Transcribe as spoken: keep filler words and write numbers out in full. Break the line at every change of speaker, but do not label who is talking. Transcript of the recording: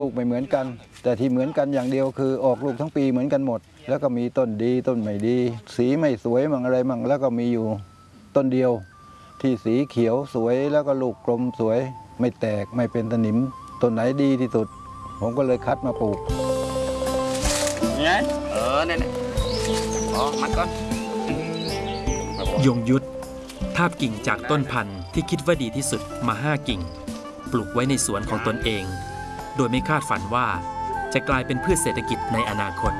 ลูกไม่เหมือนกันแต่ที่เหมือนกันอย่างเดียวคือออกลูกทั้งปีเหมือนกันหมดแล้วก็มีต้นดีต้นไม่ดีสีไม่สวยมั่งอะไรมั่งแล้วก็มีอยู่ต้นเดียวที่สีเขียวสวยแล้วก็ลูกกลมสวยไม่แตกไม่เป็นสนิมต้นไหนดีที่สุดผมก็เลยคัดมาปลูก
ไงเออเนี่ยอ๋อมัดก่อน
ยงยุทธทาบกิ่งจากต้นพันธุ์ที่คิดว่าดีที่สุดมาห้ากิ่งปลูกไว้ในสวนของตนเองโดยไม่คาดฝันว่าจะกลายเป็นพืชเศรษฐกิจในอนาคต